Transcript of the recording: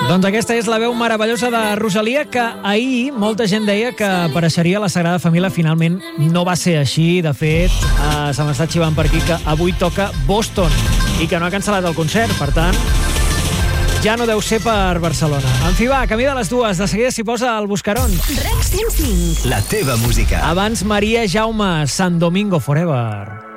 Doncs aquesta és la veu meravellosa de Rosalia, que ahir molta gent deia que apareixeria a la Sagrada Família. Finalment no va ser així. De fet, se m'està xivant per aquí que avui toca Boston i que no ha cancel·lat el concert. Per tant, ja no deu ser per Barcelona. En fi, va, camí de les dues. De seguida s'hi posa el Buscarón. RAC 105. La teva música. Abans Maria Jaume, San Domingo Forever.